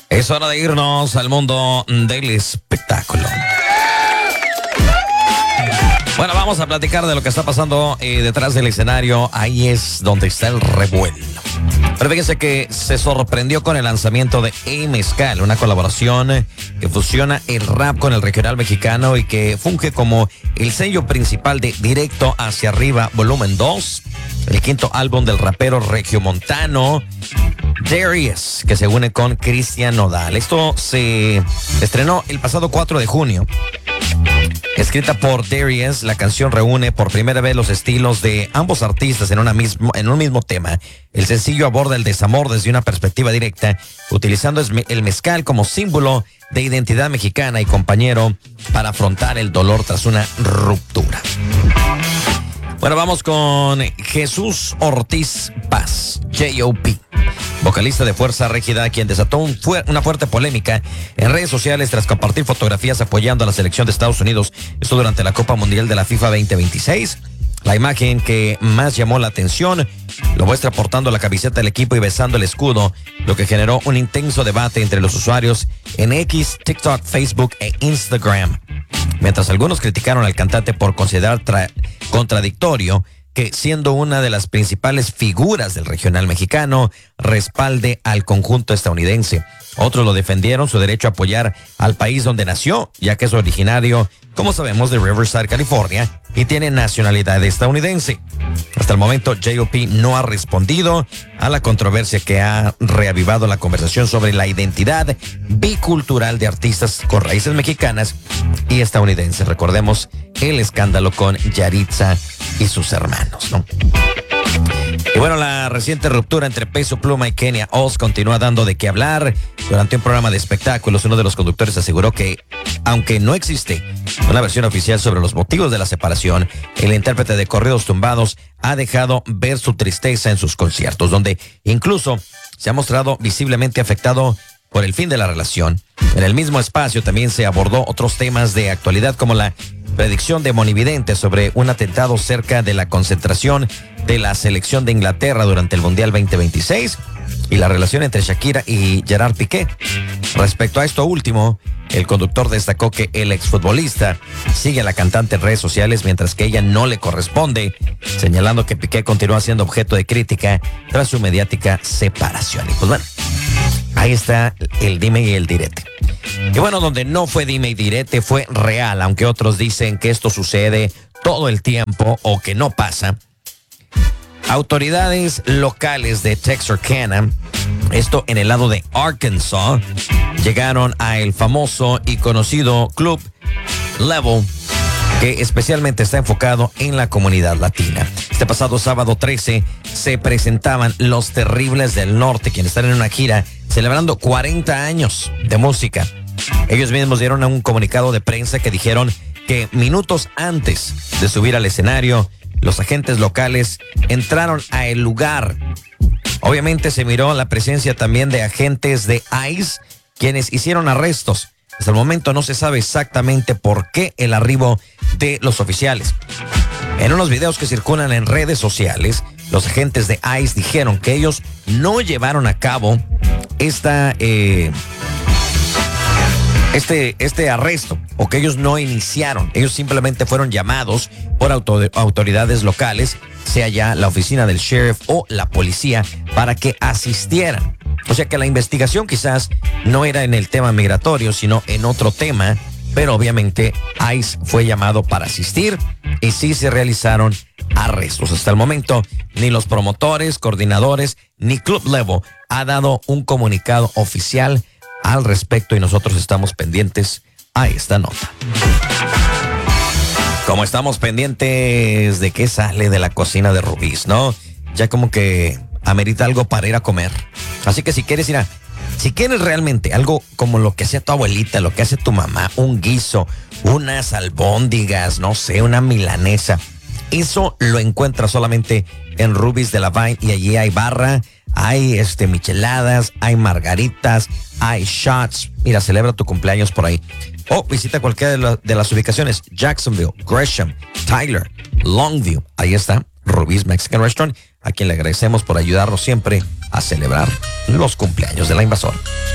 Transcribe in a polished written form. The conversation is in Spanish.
Es hora de irnos al mundo del espectáculo. Bueno, vamos a platicar de lo que está pasando detrás del escenario. Ahí es donde está el revuelo. Pero fíjense que se sorprendió con el lanzamiento de Mezcal, una colaboración que fusiona el rap con el regional mexicano y que funge como el sello principal de Directo Hacia Arriba, volumen 2, el quinto álbum del rapero regiomontano Darius, que se une con Cristian Nodal. Esto se estrenó el pasado 4 de junio. Escrita por Darius, la canción reúne por primera vez los estilos de ambos artistas en un mismo tema. El sencillo aborda el desamor desde una perspectiva directa, utilizando el mezcal como símbolo de identidad mexicana y compañero para afrontar el dolor tras una ruptura. Bueno, vamos con Jesús Ortiz Paz, J.O.P., vocalista de Fuerza Régida, quien desató una fuerte polémica en redes sociales tras compartir fotografías apoyando a la selección de Estados Unidos. Esto durante la Copa Mundial de la FIFA 2026. La imagen que más llamó la atención lo muestra portando la camiseta del equipo y besando el escudo, lo que generó un intenso debate entre los usuarios en X, TikTok, Facebook e Instagram. Mientras algunos criticaron al cantante por considerar contradictorio que, siendo una de las principales figuras del regional mexicano, respalde al conjunto estadounidense. Otros lo defendieron su derecho a apoyar al país donde nació, ya que es originario, como sabemos, de Riverside, California, y tiene nacionalidad estadounidense. Hasta el momento, J.O.P. no ha respondido a la controversia que ha reavivado la conversación sobre la identidad bicultural de artistas con raíces mexicanas y estadounidenses. Recordemos el escándalo con Yaritza y sus hermanos, ¿no? Y bueno, la reciente ruptura entre Peso Pluma y Kenia Oz continúa dando de qué hablar. Durante un programa de espectáculos, uno de los conductores aseguró que, aunque no existe una versión oficial sobre los motivos de la separación, el intérprete de corridos tumbados ha dejado ver su tristeza en sus conciertos, donde incluso se ha mostrado visiblemente afectado por el fin de la relación. En el mismo espacio también se abordó otros temas de actualidad, como la predicción de monividentes sobre un atentado cerca de la concentración de la selección de Inglaterra durante el Mundial 2026 y la relación entre Shakira y Gerard Piqué. Respecto a esto último, el conductor destacó que el exfutbolista sigue a la cantante en redes sociales mientras que ella no le corresponde, señalando que Piqué continúa siendo objeto de crítica tras su mediática separación. Y pues bueno, ahí está el dime y el direte. Y bueno, donde no fue dime y direte fue real, aunque otros dicen que esto sucede todo el tiempo o que no pasa. Autoridades locales de Texarkana, esto en el lado de Arkansas, llegaron a el famoso y conocido Club Level, que especialmente está enfocado en la comunidad latina. Este pasado sábado 13 se presentaban Los Terribles del Norte, quienes están en una gira celebrando 40 años de música. Ellos mismos dieron un comunicado de prensa que dijeron que minutos antes de subir al escenario, los agentes locales entraron a el lugar. Obviamente se miró la presencia también de agentes de ICE, quienes hicieron arrestos. Hasta el momento no se sabe exactamente por qué el arribo de los oficiales. En unos videos que circulan en redes sociales, los agentes de ICE dijeron que ellos no llevaron a cabo este arresto, o que ellos no iniciaron. Ellos simplemente fueron llamados por autoridades locales, sea ya la oficina del sheriff o la policía, para que asistieran. O sea que la investigación quizás no era en el tema migratorio, sino en otro tema, pero obviamente ICE fue llamado para asistir y sí se realizaron arrestos. Hasta el momento, ni los promotores, coordinadores, ni Club Level ha dado un comunicado oficial al respecto y nosotros estamos pendientes a esta nota. Como estamos pendientes de qué sale de la cocina de Rubí's, ¿no? Ya como que amerita algo para ir a comer. Así que si quieres si quieres realmente algo como lo que hace tu abuelita, lo que hace tu mamá, un guiso, unas albóndigas, no sé, una milanesa, eso lo encuentras solamente en Rubí's de la Vine, y allí hay barra, hay micheladas, hay margaritas, hay shots. Mira, celebra tu cumpleaños por ahí. O visita cualquiera de las ubicaciones: Jacksonville, Gresham, Tyler, Longview. Ahí está Rubí's Mexican Restaurant, a quien le agradecemos por ayudarnos siempre a celebrar los cumpleaños de la invasora.